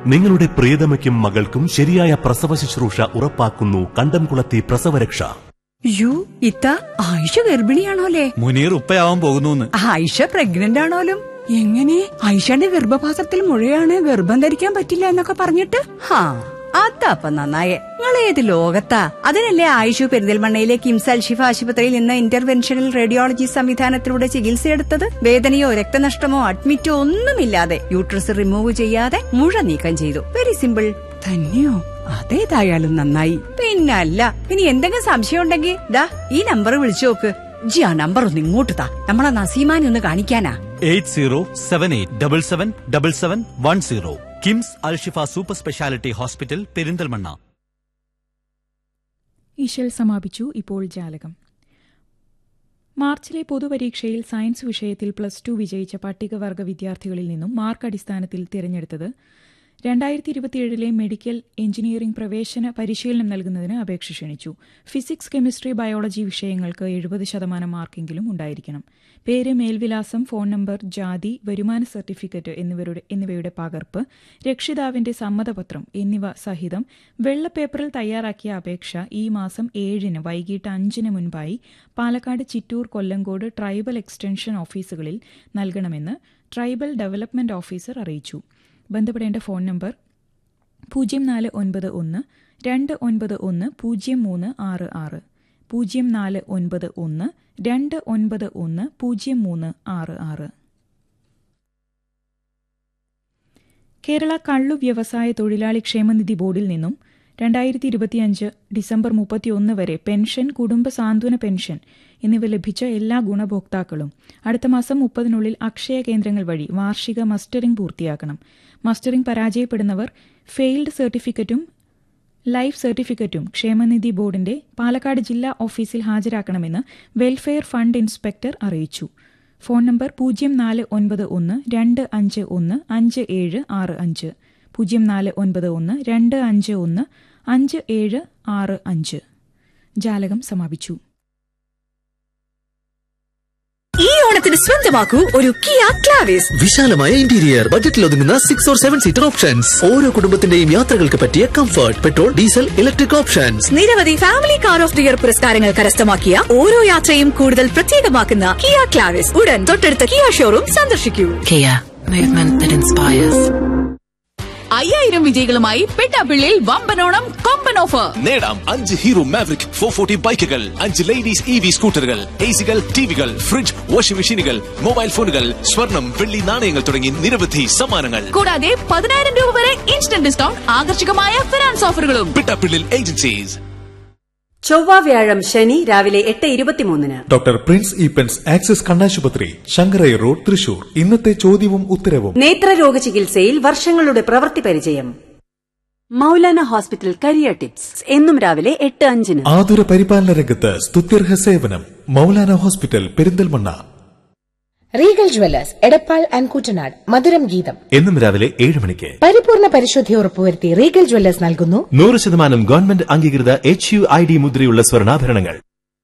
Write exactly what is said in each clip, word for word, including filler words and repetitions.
നിങ്ങളുടെ പ്രിയതമയ്ക്കും മകൾക്കും ശരിയായ പ്രസവ ശുശ്രൂഷ ഉറപ്പാക്കുന്നു കണ്ടംകുളത്തി പ്രസവരക്ഷ. യു ഇത്ത ആയിഷ ഗർഭിണിയാണോലേ? മുനീർ ഉപ്പയാവാൻ പോകുന്നു. ആയിഷ പ്രഗ്നന്റ് ആണോലും? എങ്ങനെ? ആയിഷയുടെ ഗർഭപാത്രത്തിൽ മുഴയാണ്, ഗർഭം ധരിക്കാൻ പറ്റില്ല എന്നൊക്കെ പറഞ്ഞിട്ട്? ഹാ, അതപ്പ നന്നായേ. നിങ്ങൾ ഏത് ലോകത്താ? അതിനല്ലേ ആയിഷു പെരിന്തൽമണ്ണയിലെ കിംസ് അൽഷിഫ ആശുപത്രിയിൽ നിന്ന് ഇന്റർവെൻഷണൽ റേഡിയോളജി സംവിധാനത്തിലൂടെ ചികിത്സയെടുത്തത്. വേദനയോ രക്തനഷ്ടമോ അഡ്മിറ്റോ ഒന്നുമില്ലാതെ യൂട്രസ് റിമൂവ് ചെയ്യാതെ മുഴ നീക്കം ചെയ്തു. Very simple. തന്നെയോ? അതേതായാലും നന്നായി. പിന്നല്ല, ഇനി എന്തെങ്കിലും സംശയം ഉണ്ടെങ്കിൽ ദാ ഈ നമ്പർ വിളിച്ചു നോക്ക്. ജി ആ നമ്പർ ഒന്ന് ഇങ്ങോട്ട് താ, നമ്മളെ നസീമാനെ ഒന്ന് കാണിക്കാനാ. Eight zero seven eight double seven double seven one zero. KIMS Alshifa super speciality hospital Perinthalmanna. Ishal സമാപിച്ചു. ഇപ്പോൾ ജാലകം. മാർച്ചിലെ പൊതുപരീക്ഷയിൽ സയൻസ് വിഷയത്തിൽ പ്ലസ് ടു വിജയിച്ച പട്ടികവർഗ വിദ്യാർത്ഥികളിൽ നിന്നും മാർക്ക് അടിസ്ഥാനത്തിൽ തിരഞ്ഞെടുത്തത് രണ്ടായിരത്തി ഇരുപത്തിയേഴിലെ മെഡിക്കൽ എഞ്ചിനീയറിംഗ് പ്രവേശന പരിശീലനം നൽകുന്നതിന് അപേക്ഷ ക്ഷണിച്ചു. ഫിസിക്സ്, കെമിസ്ട്രി, ബയോളജി വിഷയങ്ങൾക്ക് എഴുപത് ശതമാനം മാർക്കെങ്കിലും ഉണ്ടായിരിക്കണം. പേര്, മേൽവിലാസം, ഫോൺ നമ്പർ, ജാതി, വരുമാന സർട്ടിഫിക്കറ്റ് എന്നിവരുടെ എന്നിവയുടെ പകർപ്പ്, രക്ഷിതാവിന്റെ സമ്മതപത്രം എന്നിവ സഹിതം വെള്ളപ്പേപ്പറിൽ തയ്യാറാക്കിയ അപേക്ഷ ഈ മാസം ഏഴിന് വൈകിട്ട് അഞ്ചിന് മുൻപായി പാലക്കാട്, ചിറ്റൂർ, കൊല്ലങ്കോട് ട്രൈബൽ എക്സ്റ്റൻഷൻ ഓഫീസുകളിൽ നൽകണമെന്ന് ട്രൈബൽ ഡെവലപ്മെന്റ് ഓഫീസർ അറിയിച്ചു. ബന്ധപ്പെടേണ്ട ഫോൺ നമ്പർ പൂജ്യം നാല് ഒൻപത് ഒന്ന് രണ്ട് ഒൻപത് ഒന്ന് പൂജ്യം മൂന്ന് ആറ് ആറ് പൂജ്യം നാല് ഒൻപത് ഒന്ന് രണ്ട് ഒൻപത് ഒന്ന് പൂജ്യം മൂന്ന് ആറ് ആറ്. കേരള കള്ളു വ്യവസായ തൊഴിലാളി ക്ഷേമനിധി ബോർഡിൽ നിന്നും രണ്ടായിരത്തി ഇരുപത്തിയഞ്ച് ഡിസംബർ മുപ്പത്തിയൊന്ന് വരെ പെൻഷൻ, കുടുംബ സാന്ത്വന പെൻഷൻ എന്നിവ ലഭിച്ച എല്ലാ ഗുണഭോക്താക്കളും അടുത്ത മാസം മുപ്പതിനുള്ളിൽ അക്ഷയ കേന്ദ്രങ്ങൾ വഴി വാർഷിക മസ്റ്ററിംഗ് പൂർത്തിയാക്കണം. മസ്റ്ററിംഗ് പരാജയപ്പെടുന്നവർ ഫെയിൽഡ് സർട്ടിഫിക്കറ്റും ലൈഫ് സർട്ടിഫിക്കറ്റും ക്ഷേമനിധി ബോർഡിന്റെ പാലക്കാട് ജില്ലാ ഓഫീസിൽ ഹാജരാക്കണമെന്ന് വെൽഫെയർ ഫണ്ട് ഇൻസ്പെക്ടർ അറിയിച്ചു. ഫോൺ നമ്പർ പൂജ്യം നാല് ഒൻപത് ഒന്ന് രണ്ട് അഞ്ച് ഒന്ന് അഞ്ച് ഏഴ് ആറ് അഞ്ച് പൂജ്യം നാല് ഒൻപത് ഒന്ന് രണ്ട് അഞ്ച് ഒന്ന് അഞ്ച് ഏഴ് ആറ് അഞ്ച്. ജാലകം സമാപിച്ചു. ഈ ഓണത്തിന് സ്വന്തമാക്കൂ ഒരു കിയ ക്ലാവിസ്. വിശാലമായ ഇന്റീരിയർ, ബജറ്റിൽ ഒതുങ്ങുന്ന six or seven seater options, ഓരോ കുടുംബത്തിന്റെയും യാത്രകൾക്ക് പറ്റിയ comfort, petrol, diesel, electric options, നിരവധി family car of the year പുരസ്കാരങ്ങൾ കരസ്ഥമാക്കിയ ഓരോ യാത്രയും കൂടുതൽ പ്രത്യേകമാക്കുന്ന കിയ ക്ലാവിസ് ഉടൻ തൊട്ടടുത്ത കിയ ഷോറൂം സന്ദർശിക്കൂ. Kia, movement that inspires. അയ്യായിരം വിജയികളുമായി പെട്ടാപ്പിള്ളിയിൽ വമ്പനോണം കൊമ്പൻ ഓഫർ. നേടാം അഞ്ച് ഹീറോ മാവറിക് ഫോർ ഫോർട്ടി ബൈക്കുകൾ, അഞ്ച് ലേഡീസ് ഇ വി സ്കൂട്ടറുകൾ, എ സികൾ, ടിവികൾ, ഫ്രിഡ്ജ്, വാഷിംഗ് മെഷീനുകൾ, മൊബൈൽ ഫോണുകൾ, സ്വർണം, വെള്ളി നാണയങ്ങൾ തുടങ്ങി നിരവധി സമ്മാനങ്ങൾ. കൂടാതെ പതിനായിരം രൂപ വരെ ഇൻസ്റ്റന്റ് ഡിസ്കൗണ്ട്, ആകർഷകമായ ഫിനാൻസ് ഓഫറുകളും. പെട്ടാപ്പിള്ളിൽ ഏജൻസീസ്. ചൊവ്വ, വ്യാഴം, ശനി രാവിലെ എട്ട് ഇരുപത്തിമൂന്നിന് ഡോക്ടർ പ്രിൻസ് ഈപ്പൻസ് ആക്സിസ് കണ്ണാശുപത്രി, ശങ്കരൈ റോഡ്, തൃശൂർ. ഇന്നത്തെ ചോദ്യവും ഉത്തരവും. നേത്രരോഗ ചികിത്സയിൽ വർഷങ്ങളുടെ പ്രവൃത്തി പരിചയം. മൗലാന ഹോസ്പിറ്റൽ കരിയർ ടിപ്സ് എന്നും രാവിലെ എട്ട് അഞ്ചിന്. ആതുര പരിപാലന രംഗത്ത് സ്തുത്യർഹ സേവനം. Maulana hospital, Perinthalmanna. Regal Jewellers, Edappal and Kuttanad. മധുരം ഗീതം എന്നും രാവിലെ ഏഴ് മണിക്ക്. പരിപൂർണ പരിശുദ്ധി ഉറപ്പുവരുത്തി റീഗൽ ജ്വല്ലേഴ്സ് നൽകുന്നു നൂറ് ശതമാനം ഗവൺമെന്റ് അംഗീകൃത എച്ച് യു ഐ ഡി മുദ്രയുള്ള സ്വർണ്ണാഭരണങ്ങൾ.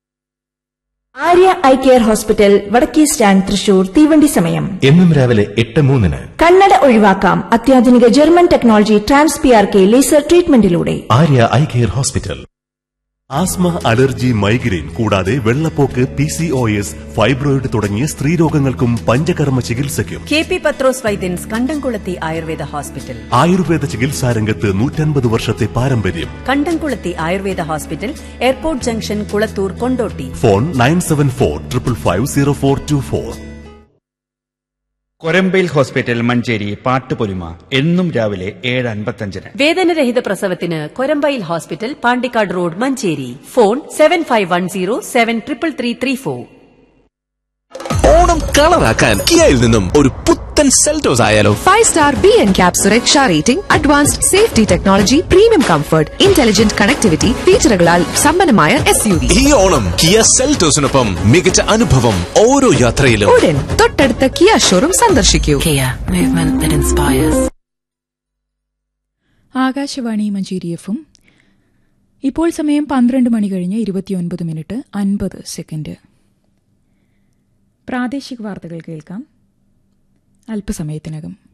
ആര്യ ഐ കെയർ ഹോസ്പിറ്റൽ, വടക്കേ സ്റ്റാൻഡ്, തൃശൂർ. തീവണ്ടി സമയം എന്നും രാവിലെ എട്ട് മൂന്നിന്. കണ്ണട ഒഴിവാക്കാം അത്യാധുനിക German technology trans P R K laser ട്രീറ്റ്മെന്റിലൂടെ. Arya eye care hospital. Asthma, allergy, migraine കൂടാതെ വെള്ളപ്പോക്ക്, P C O S, fibroid തുടങ്ങിയ സ്ത്രീരോഗങ്ങൾക്കും പഞ്ചകർമ്മ ചികിത്സയ്ക്കും കെ പി പത്രോസ് വൈദ്യൻസ് കണ്ടംകുളത്തി ആയുർവേദ ഹോസ്പിറ്റൽ. ആയുർവേദ ചികിത്സാ രംഗത്ത് നൂറ്റൻപത് വർഷത്തെ പാരമ്പര്യം. കണ്ടംകുളത്തി Ayurveda hospital, airport junction, Kulathur, Kondotty. Phone nine seven four triple five zero four to four. Korambayil hospital, Manjeri. Pattupolima എന്നും രാവിലെ ഏഴ് അൻപത്തഞ്ചിന്. വേദനരഹിത പ്രസവത്തിന് Korambayil hospital, Pandikkad road, Manjeri. Phone seven five one zero seven triple three three four. Onam കളറാക്കാൻ കിയയിൽ നിന്നും ഒരു പുത്തൻ സെൽറ്റോസ് ആയാലോ? Five star B N cap സുരക്ഷ rating, advanced safety technology, premium comfort, intelligent connectivity ഫീച്ചറുകളാൽ സമ്പന്നമായ എസ് യു വി. ഈ ഓണം കിയ സെൽറ്റോസിനൊപ്പം മികച്ച അനുഭവം ഓരോ യാത്രയിലും. ഉടൻ തൊട്ടടുത്ത കിയ ഷോറൂം സന്ദർശിക്കൂ. Kia, movement that inspires. Akashvani Manjeri എഫും. ഇപ്പോൾ സമയം പന്ത്രണ്ട് മണി കഴിഞ്ഞ് ഇരുപത്തിയൊൻപത് മിനിറ്റ് അൻപത് സെക്കൻഡ്. പ്രാദേശിക വാർത്തകൾ കേൾക്കാം അല്പസമയത്തിനകം.